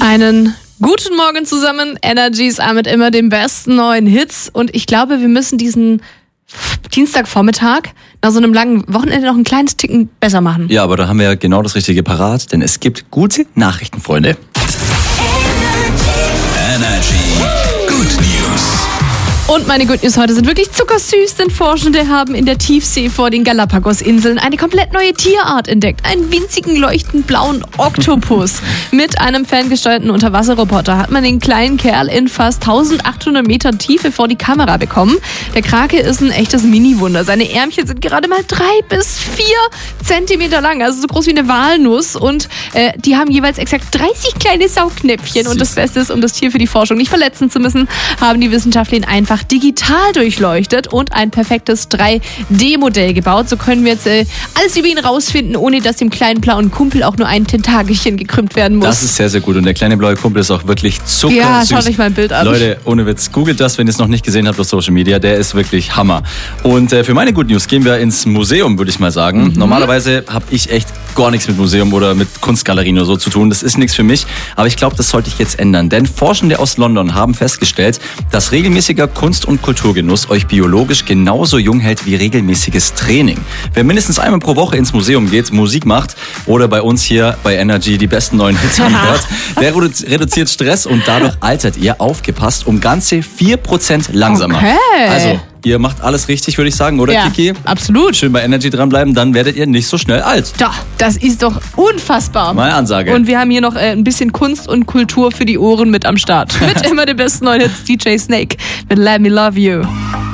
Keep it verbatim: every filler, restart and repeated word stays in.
Einen guten Morgen zusammen. Energy ist mit immer den besten neuen Hits. Und ich glaube, wir müssen diesen Dienstagvormittag nach so einem langen Wochenende noch ein kleines Ticken besser machen. Ja, aber da haben wir ja genau das Richtige parat, denn es gibt gute Nachrichten, Freunde. Energy Good News. Und meine Good News heute sind wirklich zuckersüß, denn Forschende haben in der Tiefsee vor den Galapagos-Inseln eine komplett neue Tierart entdeckt. Einen winzigen, leuchtend blauen Oktopus. Mit einem ferngesteuerten Unterwasserroboter hat man den kleinen Kerl in fast eintausendachthundert Meter Tiefe vor die Kamera bekommen. Der Krake ist ein echtes Mini-Wunder. Seine Ärmchen sind gerade mal drei bis vier Zentimeter lang, also so groß wie eine Walnuss. Und äh, die haben jeweils exakt dreißig kleine Saugnäpfchen. Süß. Und das Beste ist, um das Tier für die Forschung nicht verletzen zu müssen, haben die Wissenschaftler ihn einfach digital durchleuchtet und ein perfektes drei D Modell gebaut. So können wir jetzt äh, alles über ihn rausfinden, ohne dass dem kleinen blauen Kumpel auch nur ein Tentakelchen gekrümmt werden muss. Das ist sehr, sehr gut. Und der kleine blaue Kumpel ist auch wirklich zuckersüß. Ja, schaut euch mal ein Bild an. Leute, ohne Witz, googelt das, wenn ihr es noch nicht gesehen habt auf Social Media. Der ist wirklich Hammer. Und äh, für meine Good News gehen wir ins Museum, würde ich mal sagen. Mhm. Normalerweise habe ich echt gar nichts mit Museum oder mit Kunstgalerien oder so zu tun. Das ist nichts für mich. Aber ich glaube, das sollte ich jetzt ändern. Denn Forschende aus London haben festgestellt, dass regelmäßiger Kunst- und Kulturgenuss euch biologisch genauso jung hält wie regelmäßiges Training. Wer mindestens einmal pro Woche ins Museum geht, Musik macht oder bei uns hier bei Energy die besten neuen Hits anhört, der reduziert Stress und dadurch altert ihr, aufgepasst, um ganze vier Prozent langsamer. Okay. Also, ihr macht alles richtig, würde ich sagen, oder Ja, Kiki? absolut. Schön bei Energy dranbleiben, dann werdet ihr nicht so schnell alt. Doch, das ist doch unfassbar. Meine Ansage. Und wir haben hier noch äh, ein bisschen Kunst und Kultur für die Ohren mit am Start. Mit immer den besten neuen Hits, D J Snake mit Let Me Love You.